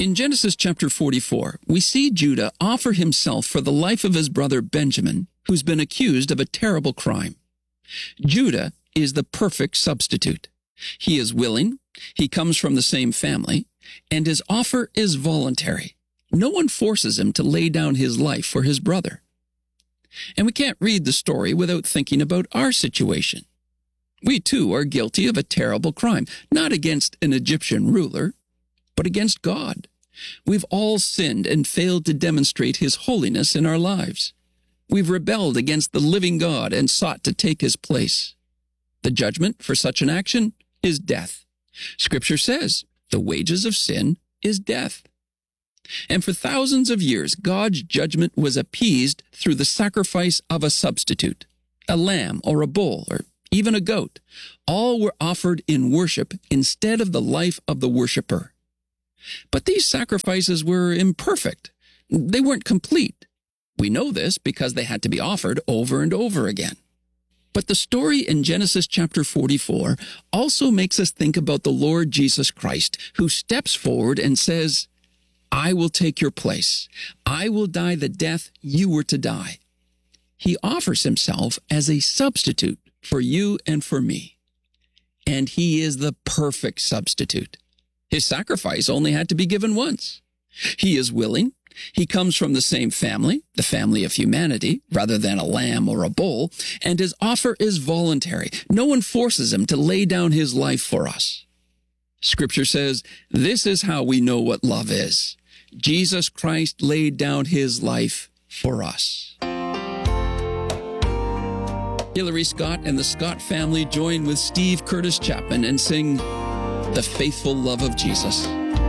In Genesis chapter 44, we see Judah offer himself for the life of his brother Benjamin, who's been accused of a terrible crime. Judah is the perfect substitute. He is willing, he comes from the same family, and his offer is voluntary. No one forces him to lay down his life for his brother. And we can't read the story without thinking about our situation. We too are guilty of a terrible crime, not against an Egyptian ruler, but against God. We've all sinned and failed to demonstrate his holiness in our lives. We've rebelled against the living God and sought to take his place. The judgment for such an action is death. Scripture says the wages of sin is death. And for thousands of years, God's judgment was appeased through the sacrifice of a substitute, a lamb or a bull or even a goat. All were offered in worship instead of the life of the worshiper. But these sacrifices were imperfect. They weren't complete. We know this because they had to be offered over and over again. But the story in Genesis chapter 44 also makes us think about the Lord Jesus Christ, who steps forward and says, I will take your place. I will die the death you were to die. He offers himself as a substitute for you and for me. And he is the perfect substitute. His sacrifice only had to be given once. He is willing. He comes from the same family, the family of humanity, rather than a lamb or a bull, and his offer is voluntary. No one forces him to lay down his life for us. Scripture says, this is how we know what love is. Jesus Christ laid down his life for us. Hillary Scott and the Scott family join with Steve Curtis Chapman and sing The Faithful Love of Jesus.